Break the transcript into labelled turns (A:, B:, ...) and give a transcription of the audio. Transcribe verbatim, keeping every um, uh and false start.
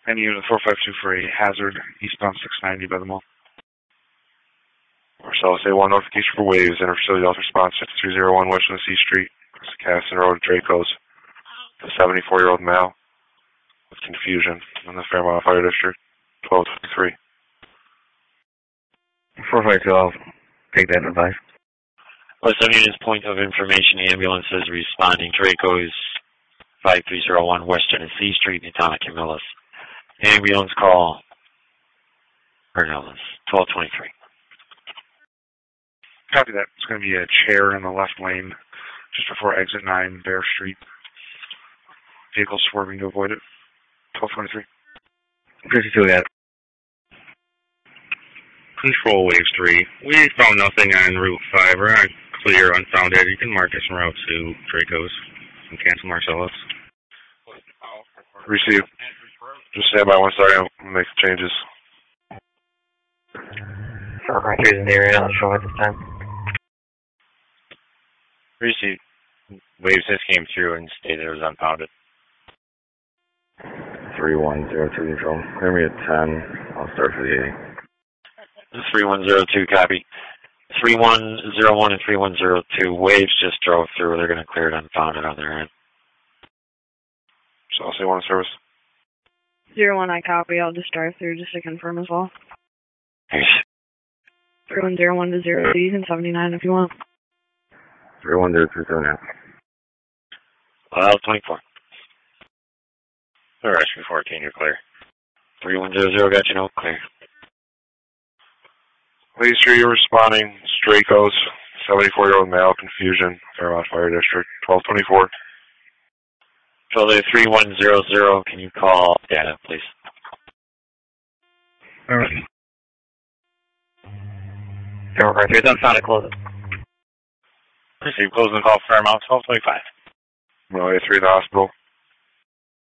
A: Any unit four five two for a hazard eastbound six ninety by the mall.
B: Marcellus A one notification for waves. Enter facility health response fifty-three oh one West Tennessee Street, Casson Road, Dracos. The seventy-four-year-old male with confusion in the Fairmont Fire District, twelve twenty-three.
C: four five two, I'll take that advice.
D: West Union's point of information, ambulances responding. Dracos five three zero one West Tennessee Street, Atomic Camillus. Ambulance call. Cornelis, twelve twenty-three.
A: Copy that. It's going to be a chair in the left lane just before exit nine, Bear Street. Vehicle swerving to avoid it. twelve twenty-three.
C: fifty-two, got it.
E: Control Wave three. We found nothing on Route five. We're on clear, unfounded. You can mark us en route to Dracos and cancel Marcellus.
B: Receive. Just stand by one second. I'll make changes.
C: four five two is in the area on the show at this time.
F: Receive. Waves just came through and stated it was unfounded.
G: three one zero two control. Clear me at ten. I'll start for the eighty.
D: three one zero two, copy. three one zero one and three one zero two. Waves just drove through. They're going to clear it unfounded on their end.
B: So I'll say one service.
H: Zero one, I copy. I'll just drive through just to confirm as well.
D: Thanks.
H: three one zero one to zero two. You can seventy-nine if you want.
G: three one zero two seven nine.
D: Well, twenty-four.
F: The rescue fourteen, you're clear.
D: three one zero zero, got you, no, clear.
B: Please hear you responding. Dracos, seventy-four-year-old male, confusion, Fairmont Fire District, twelve twenty-four.
D: So the three one zero zero, can you call data, please?
C: All right. four five two, it's unfounded, close it.
F: Receive. Closing the call for Fairmount, twelve twenty-five.
B: Well, A three in the hospital.